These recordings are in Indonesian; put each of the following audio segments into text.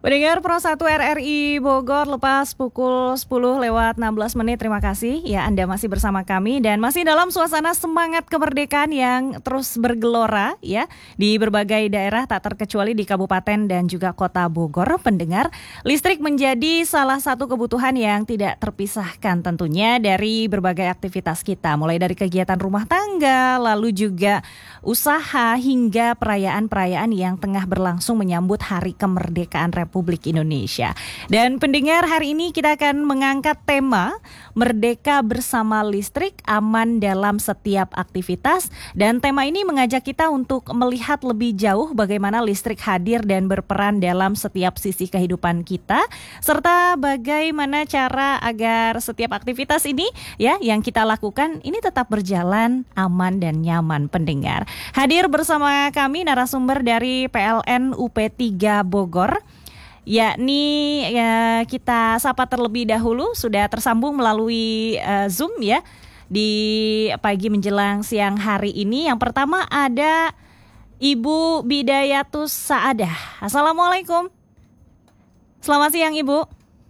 Pendengar Pro 1 RRI Bogor, lepas pukul 10:16. Terima kasih ya Anda masih bersama kami dan masih dalam suasana semangat kemerdekaan yang terus bergelora ya di berbagai daerah, tak terkecuali di Kabupaten dan juga Kota Bogor. Pendengar, listrik menjadi salah satu kebutuhan yang tidak terpisahkan tentunya dari berbagai aktivitas kita, mulai dari kegiatan rumah tangga, lalu juga usaha hingga perayaan-perayaan yang tengah berlangsung menyambut Hari Kemerdekaan Republik Indonesia. Dan pendengar, hari ini kita akan mengangkat tema Merdeka Bersama Listrik, Aman Dalam Setiap Aktivitas. Dan tema ini mengajak kita untuk melihat lebih jauh bagaimana listrik hadir dan berperan dalam setiap sisi kehidupan kita, serta bagaimana cara agar setiap aktivitas ini ya yang kita lakukan ini tetap berjalan aman dan nyaman. Pendengar, hadir bersama kami narasumber dari PLN UP3 Bogor, yakni kita sapa terlebih dahulu, sudah tersambung melalui Zoom ya di pagi menjelang siang hari ini. Yang pertama ada Ibu Bidayatus Saadah. Assalamualaikum. Selamat siang Ibu.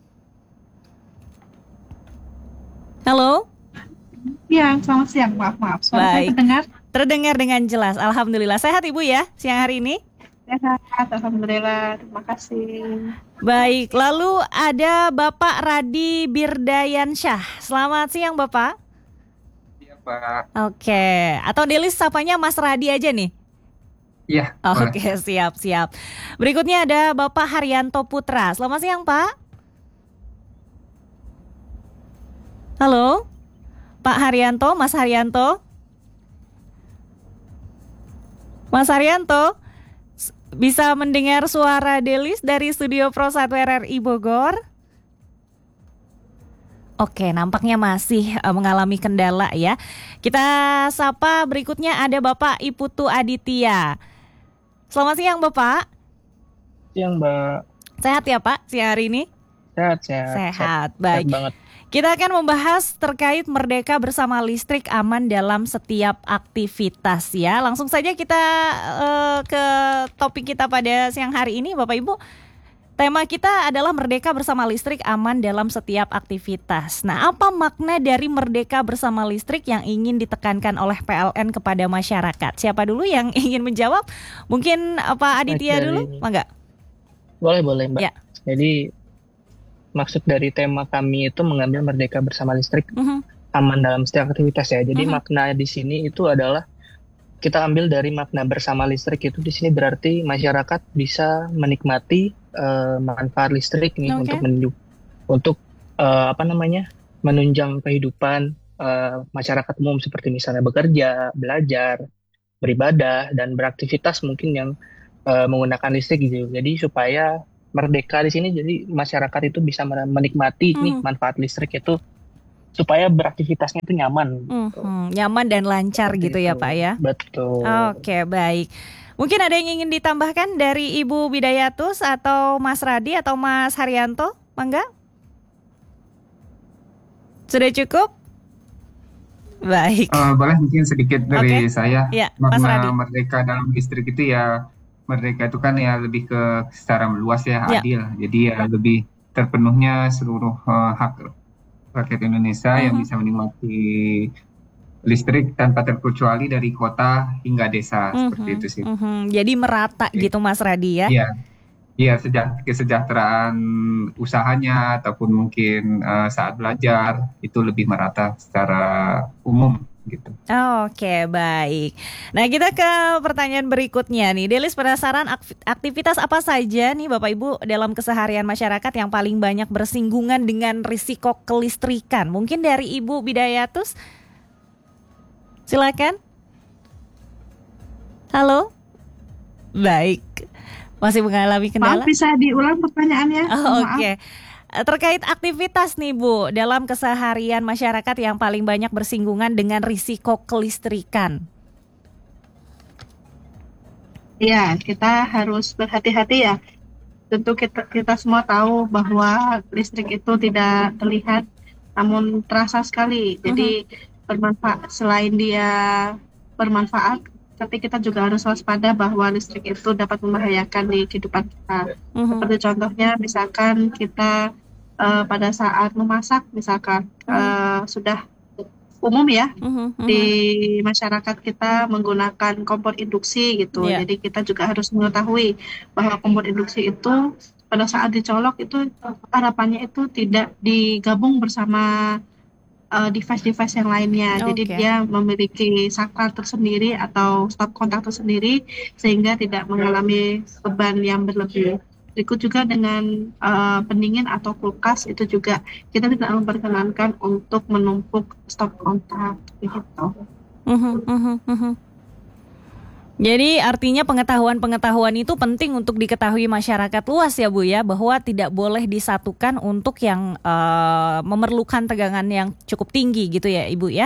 Halo. Ya, selamat siang. Maaf. Suara saya terdengar? Terdengar dengan jelas. Alhamdulillah. Sehat Ibu ya siang hari ini? Sehat, alhamdulillah. Terima kasih. Baik, lalu ada Bapak Radi Birdayansyah. Selamat siang Bapak. Iya Pak. Oke, atau Delis sapanya Mas Radi aja nih? Iya. Oke, siap. Berikutnya ada Bapak Haryanto Putra. Selamat siang Pak. Halo, Pak Haryanto, Mas Haryanto. Mas Haryanto, bisa mendengar suara Delis dari Studio Pro 1 RRI Bogor? Oke, nampaknya masih mengalami kendala ya. Kita sapa berikutnya ada Bapak Iputu Aditya. Selamat siang Bapak. Siang Mbak. Sehat ya Pak siang hari ini? Sehat. Baik. Sehat banget. Kita akan membahas terkait Merdeka Bersama Listrik, Aman Dalam Setiap Aktivitas ya. Langsung saja kita ke topik kita pada siang hari ini Bapak Ibu. Tema kita adalah Merdeka Bersama Listrik, Aman Dalam Setiap Aktivitas. Nah, apa makna dari Merdeka Bersama Listrik yang ingin ditekankan oleh PLN kepada masyarakat? Siapa dulu yang ingin menjawab? Mungkin Pak Aditya dulu, enggak? Boleh Mbak. Ya. Jadi maksud dari tema kami itu mengambil Merdeka Bersama Listrik, aman dalam setiap aktivitas ya. Jadi makna di sini itu adalah kita ambil dari makna bersama listrik itu di sini berarti masyarakat bisa menikmati manfaat listrik nih untuk menunjang kehidupan masyarakat umum seperti misalnya bekerja, belajar, beribadah dan beraktivitas mungkin yang menggunakan listrik gitu. Jadi supaya merdeka di sini, jadi masyarakat itu bisa menikmati nih manfaat listrik itu supaya beraktivitasnya itu nyaman. Nyaman dan lancar seperti gitu itu. Ya Pak ya. Betul. Oke, baik. Mungkin ada yang ingin ditambahkan dari Ibu Bidayatus atau Mas Radi atau Mas Haryanto? Mangga? Sudah cukup? Baik. Boleh mungkin sedikit dari saya. Ya, makna merdeka dalam listrik itu ya, merdeka itu kan ya lebih ke secara luas ya, adil. Jadi ya lebih terpenuhnya seluruh hak rakyat Indonesia yang bisa menikmati listrik tanpa terkecuali dari kota hingga desa, seperti itu sih. Jadi merata gitu Mas Radi ya? Iya, kesejahteraan usahanya ataupun mungkin saat belajar itu lebih merata secara umum. Gitu. Oke, baik. Nah, kita ke pertanyaan berikutnya nih. Delis, penasaran aktivitas apa saja nih Bapak Ibu dalam keseharian masyarakat yang paling banyak bersinggungan dengan risiko kelistrikan? Mungkin dari Ibu Bidayatus. Silakan. Halo. Baik. Masih mengalami kendala? Maaf, bisa diulang pertanyaannya? Oke. Terkait aktivitas nih Bu, dalam keseharian masyarakat yang paling banyak bersinggungan dengan risiko kelistrikan. Ya, kita harus berhati-hati ya. Tentu kita semua tahu bahwa listrik itu tidak terlihat, namun terasa sekali. Jadi selain dia bermanfaat, tapi kita juga harus waspada bahwa listrik itu dapat membahayakan di kehidupan kita. Seperti contohnya misalkan kita pada saat memasak misalkan sudah umum ya di masyarakat kita menggunakan kompor induksi gitu. Jadi kita juga harus mengetahui bahwa kompor induksi itu pada saat dicolok itu harapannya itu tidak digabung bersama device-device yang lainnya. Jadi dia memiliki saklar tersendiri atau stop kontak tersendiri sehingga tidak mengalami beban yang berlebih. Berikut juga dengan pendingin atau kulkas itu juga kita tidak memperkenankan untuk menumpuk stop kontak gitu. Jadi artinya pengetahuan itu penting untuk diketahui masyarakat luas ya Bu ya, bahwa tidak boleh disatukan untuk yang memerlukan tegangan yang cukup tinggi gitu ya Ibu ya.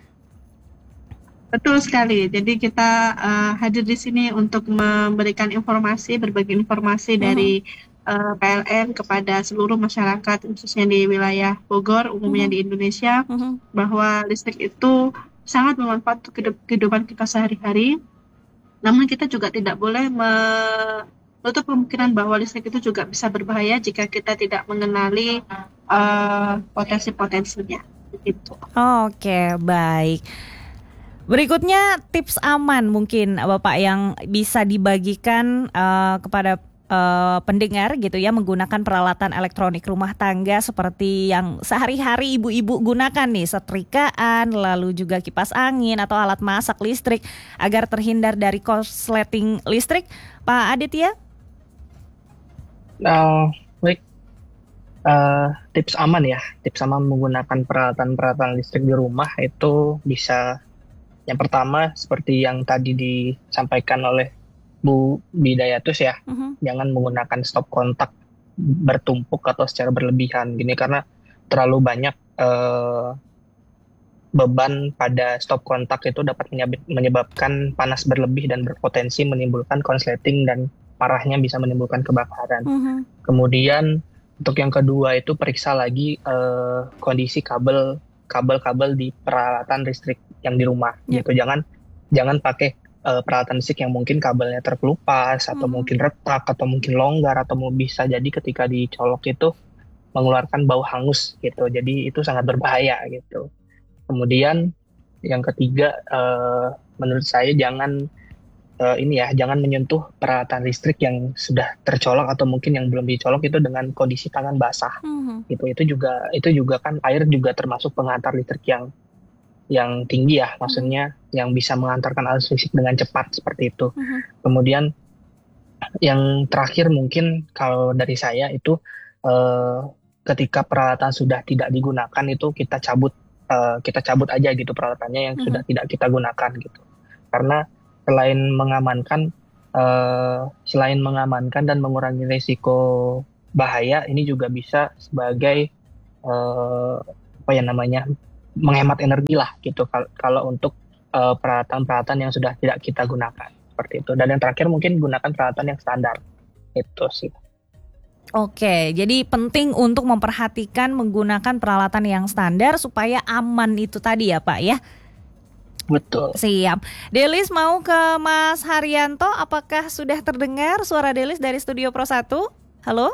Betul sekali. Jadi kita hadir di sini untuk memberikan informasi, berbagi informasi dari PLN kepada seluruh masyarakat khususnya di wilayah Bogor, umumnya di Indonesia, bahwa listrik itu sangat bermanfaat untuk kehidupan kita sehari-hari. Namun kita juga tidak boleh menutup kemungkinan bahwa listrik itu juga bisa berbahaya jika kita tidak mengenali potensi-potensinya. Begitu. Oke, baik. Berikutnya tips aman mungkin Bapak yang bisa dibagikan kepada pendengar gitu ya, menggunakan peralatan elektronik rumah tangga seperti yang sehari-hari ibu-ibu gunakan nih, setrikaan, lalu juga kipas angin atau alat masak listrik agar terhindar dari korsleting listrik. Pak Aditya? Baik, tips aman ya, tips aman menggunakan peralatan listrik di rumah itu bisa, yang pertama seperti yang tadi disampaikan oleh Bu Bidayatus ya, jangan menggunakan stop kontak bertumpuk atau secara berlebihan gini, karena terlalu banyak beban pada stop kontak itu dapat menyebabkan panas berlebih dan berpotensi menimbulkan konsleting dan parahnya bisa menimbulkan kebakaran. Kemudian untuk yang kedua itu periksa lagi kondisi kabel di peralatan listrik yang di rumah gitu. Jangan pakai peralatan listrik yang mungkin kabelnya terkelupas atau mungkin retak atau mungkin longgar atau bisa jadi ketika dicolok itu mengeluarkan bau hangus gitu. Jadi itu sangat berbahaya gitu. Kemudian yang ketiga menurut saya jangan menyentuh peralatan listrik yang sudah tercolok atau mungkin yang belum dicolok itu dengan kondisi tangan basah. Gitu. Itu juga kan air juga termasuk penghantar listrik yang tinggi ya, maksudnya yang bisa mengantarkan arus listrik dengan cepat seperti itu. Kemudian yang terakhir mungkin kalau dari saya itu ketika peralatan sudah tidak digunakan itu kita cabut aja gitu peralatannya yang sudah tidak kita gunakan gitu. Karena selain mengamankan dan mengurangi risiko bahaya, ini juga bisa sebagai menghemat energi lah gitu kalau untuk peralatan-peralatan yang sudah tidak kita gunakan seperti itu. Dan yang terakhir mungkin gunakan peralatan yang standar itu sih. Oke, jadi penting untuk memperhatikan menggunakan peralatan yang standar supaya aman itu tadi ya Pak ya. Betul. Siap. Delis mau ke Mas Haryanto, apakah sudah terdengar suara Delis dari Studio Pro 1? Halo?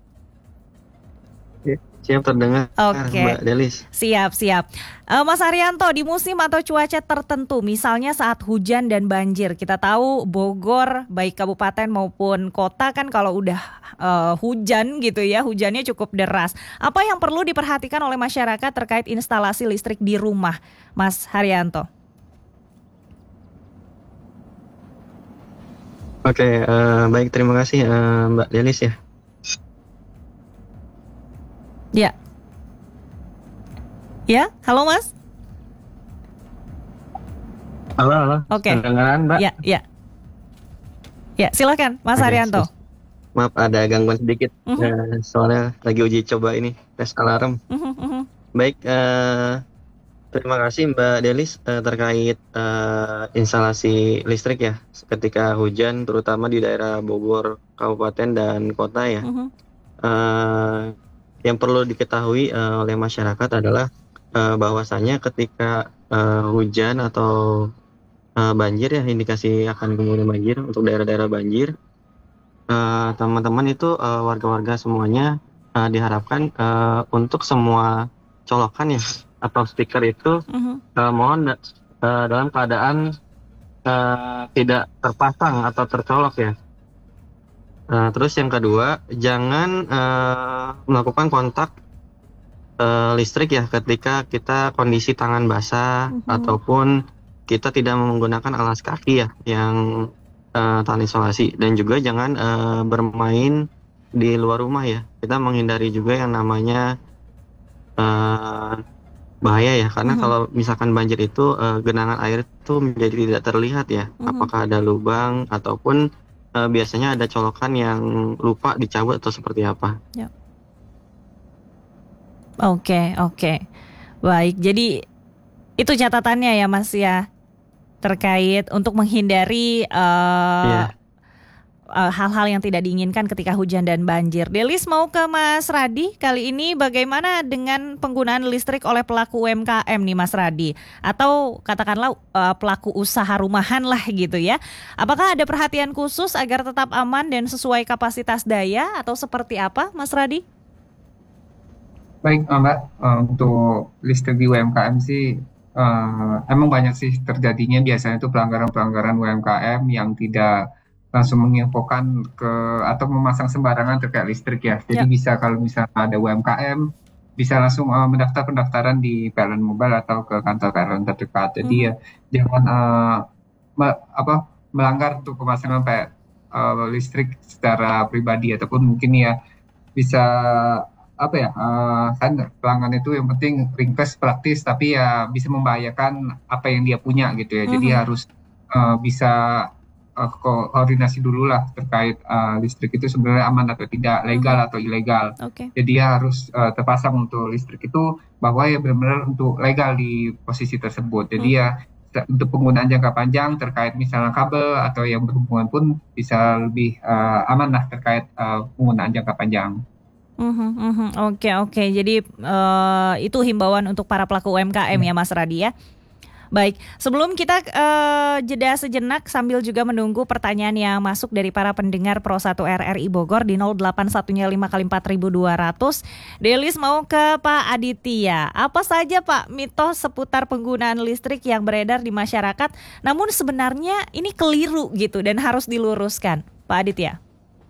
Siap terdengar, Oke. Mbak Delis. Siap. Mas Haryanto, di musim atau cuaca tertentu, misalnya saat hujan dan banjir, kita tahu Bogor, baik kabupaten maupun kota kan kalau udah hujan gitu ya, hujannya cukup deras. Apa yang perlu diperhatikan oleh masyarakat terkait instalasi listrik di rumah, Mas Haryanto? Oke, baik, terima kasih Mbak Delis ya. Ya, halo Mas. Halo. Oke. Kedengaran Mbak? Ya, silakan Mas Haryanto. Maaf ada gangguan sedikit, soalnya lagi uji coba ini tes alarm. Baik, terima kasih Mbak Delis terkait instalasi listrik ya ketika hujan, terutama di daerah Bogor, kabupaten dan kota ya. Yang perlu diketahui oleh masyarakat adalah bahwasanya ketika hujan atau banjir ya, indikasi akan kemungkinan banjir untuk daerah-daerah banjir. Teman-teman itu warga-warga semuanya diharapkan untuk semua colokan ya atau speaker itu mohon dalam keadaan tidak terpasang atau tercolok ya. Terus yang kedua, jangan melakukan kontak listrik ya ketika kita kondisi tangan basah ataupun kita tidak menggunakan alas kaki ya yang tahan isolasi, dan juga jangan bermain di luar rumah ya. Kita menghindari juga yang namanya bahaya ya, karena kalau misalkan banjir itu genangan air itu menjadi tidak terlihat ya, apakah ada lubang ataupun biasanya ada colokan yang lupa dicabut atau seperti apa. Ya. Oke. Baik, jadi itu catatannya ya Mas ya, terkait untuk menghindari hal-hal yang tidak diinginkan ketika hujan dan banjir. Delis mau ke Mas Radi, kali ini bagaimana dengan penggunaan listrik oleh pelaku UMKM nih Mas Radi? Atau katakanlah pelaku usaha rumahan lah gitu ya. Apakah ada perhatian khusus agar tetap aman dan sesuai kapasitas daya atau seperti apa Mas Radi? Baik Mbak, untuk listrik di UMKM sih emang banyak sih terjadinya, biasanya itu pelanggaran-pelanggaran UMKM yang tidak langsung menginfokan atau memasang sembarangan terkait listrik ya. Jadi bisa, kalau misalnya ada UMKM, bisa langsung mendaftar pendaftaran di PLN Mobile atau ke kantor PLN terdekat. Jadi ya jangan melanggar untuk pemasangan listrik secara pribadi, ataupun mungkin ya bisa kan pelanggan itu yang penting request praktis, tapi ya bisa membahayakan apa yang dia punya gitu ya. Jadi harus bisa koordinasi dulu lah terkait listrik itu sebenarnya aman atau tidak, legal atau ilegal. Jadi harus terpasang untuk listrik itu bahwa ya benar-benar untuk legal di posisi tersebut. Jadi ya untuk penggunaan jangka panjang terkait misalnya kabel atau yang berhubungan pun bisa lebih aman lah terkait penggunaan jangka panjang. Oke. Jadi itu himbauan untuk para pelaku UMKM ya Mas Radi ya. Baik, sebelum kita jeda sejenak sambil juga menunggu pertanyaan yang masuk dari para pendengar Pro 1 RRI Bogor di 08115 kali 4200. Delis mau ke Pak Aditya. Apa saja Pak mitos seputar penggunaan listrik yang beredar di masyarakat, namun sebenarnya ini keliru gitu dan harus diluruskan, Pak Aditya?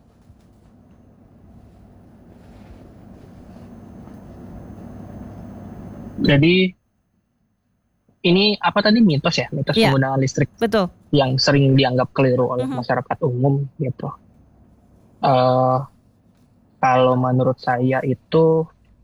Jadi ini apa tadi, mitos penggunaan listrik? Betul. Yang sering dianggap keliru oleh masyarakat umum gitu. Kalau menurut saya itu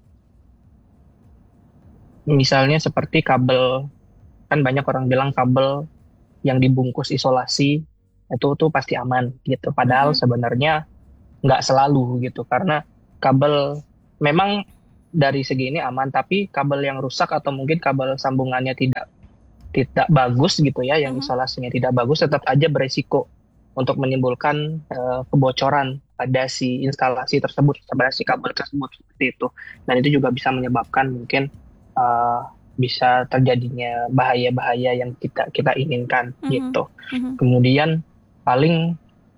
misalnya seperti kabel, kan banyak orang bilang kabel yang dibungkus isolasi itu tuh pasti aman gitu. Padahal sebenarnya nggak selalu gitu, karena kabel memang dari segi ini aman, tapi kabel yang rusak atau mungkin kabel sambungannya tidak bagus gitu ya, yang isolasinya tidak bagus, tetap aja beresiko untuk menimbulkan kebocoran pada si instalasi tersebut, pada si kabel tersebut seperti itu. Dan itu juga bisa menyebabkan mungkin bisa terjadinya bahaya-bahaya yang kita inginkan gitu. Kemudian paling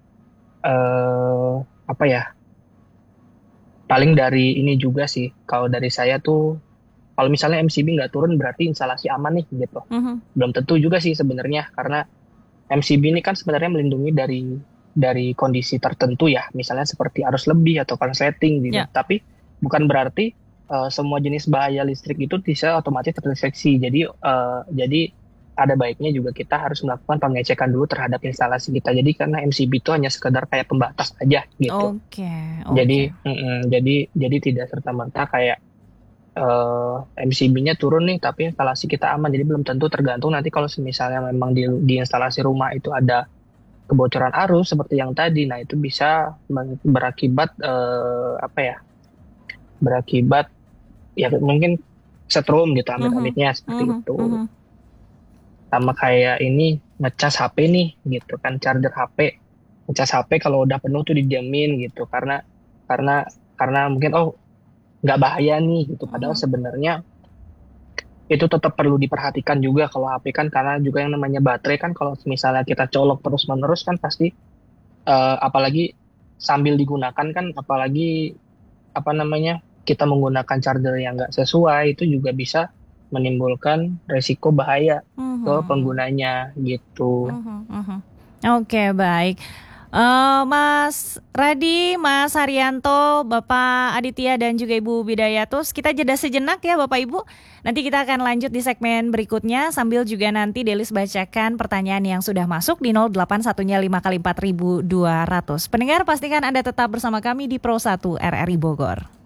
paling dari ini juga sih, kalau dari saya tuh, kalau misalnya MCB nggak turun berarti instalasi aman nih gitu. Belum tentu juga sih sebenarnya, karena MCB ini kan sebenarnya melindungi dari kondisi tertentu ya, misalnya seperti arus lebih atau korsleting gitu. Tapi bukan berarti semua jenis bahaya listrik itu bisa otomatis terdeteksi. Jadi ada baiknya juga kita harus melakukan pengecekan dulu terhadap instalasi kita. Jadi karena MCB itu hanya sekedar kayak pembatas aja gitu. Jadi tidak serta-merta kayak MCB-nya turun nih tapi instalasi kita aman. Jadi belum tentu, tergantung nanti kalau misalnya memang di instalasi rumah itu ada kebocoran arus seperti yang tadi, nah itu bisa berakibat berakibat ya mungkin setrum gitu, amit-amitnya seperti itu. Sama kayak ini ngecas HP nih gitu kan, charger HP, ngecas HP kalau udah penuh tuh didiamin gitu, karena mungkin nggak bahaya nih gitu, padahal sebenarnya itu tetap perlu diperhatikan juga kalau HP kan, karena juga yang namanya baterai kan kalau misalnya kita colok terus-menerus kan pasti apalagi sambil digunakan kan, apalagi kita menggunakan charger yang nggak sesuai, itu juga bisa menimbulkan resiko bahaya ke penggunanya gitu. Oke, baik. Mas Radi, Mas Haryanto, Bapak Aditya dan juga Ibu Bidayatus, kita jeda sejenak ya Bapak Ibu. Nanti kita akan lanjut di segmen berikutnya sambil juga nanti Delis bacakan pertanyaan yang sudah masuk di 081-nya 5 kali 4.200. Pendengar, pastikan Anda tetap bersama kami di Pro 1 RRI Bogor.